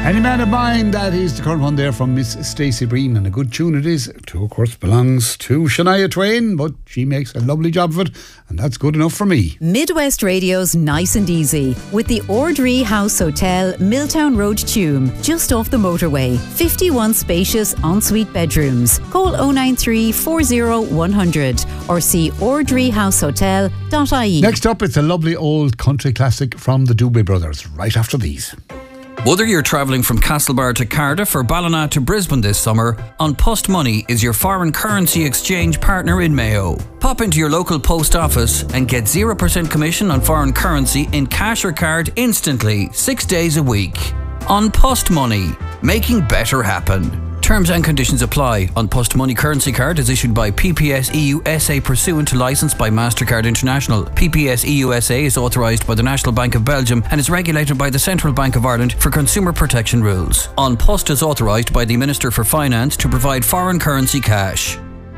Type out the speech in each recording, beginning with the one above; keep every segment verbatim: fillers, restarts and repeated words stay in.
Any Man of Mine, that is the current one there from Miss Stacey Breen, and a good tune it is. It, of course, belongs to Shania Twain, but she makes a lovely job of it, and that's good enough for me. Midwest Radio's Nice and Easy with the Ordree House Hotel, Milltown Road, Tuam, just off the motorway. fifty-one spacious ensuite bedrooms. Call oh nine three, four oh, one hundred or see ordree house hotel dot I E. Next up, it's a lovely old country classic from the Doobie Brothers, right after these. Whether you're travelling from Castlebar to Cardiff or Ballina to Brisbane this summer, An Post Money is your foreign currency exchange partner in Mayo. Pop into your local post office and get zero percent commission on foreign currency in cash or card instantly, six days a week. An Post Money, making better happen. Terms and conditions apply. An Post Money currency card is issued by P P S E U S A pursuant to licence by MasterCard International. P P S E U S A is authorised by the National Bank of Belgium and is regulated by the Central Bank of Ireland for consumer protection rules. An Post is authorised by the Minister for Finance to provide foreign currency cash.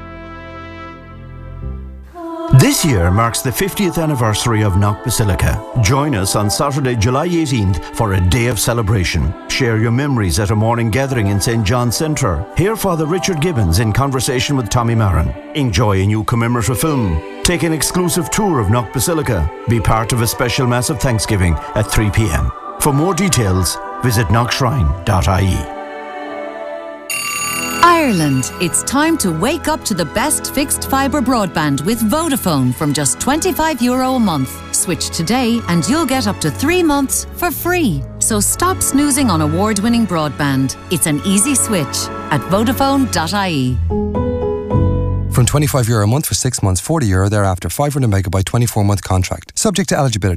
This year marks the fiftieth anniversary of Knock Basilica. Join us on Saturday, July eighteenth for a day of celebration. Share your memories at a morning gathering in Saint John's Centre. Hear Father Richard Gibbons in conversation with Tommy Marin. Enjoy a new commemorative film. Take an exclusive tour of Knock Basilica. Be part of a special Mass of Thanksgiving at three p.m. For more details, visit knock shrine dot I E. Ireland, it's time to wake up to the best fixed fibre broadband with Vodafone from just twenty-five euro a month. Switch today and you'll get up to three months for free. So stop snoozing on award-winning broadband. It's an easy switch at vodafone dot I E. From twenty-five euro a month for six months, forty euro thereafter, five hundred megabyte, twenty-four month contract. Subject to eligibility.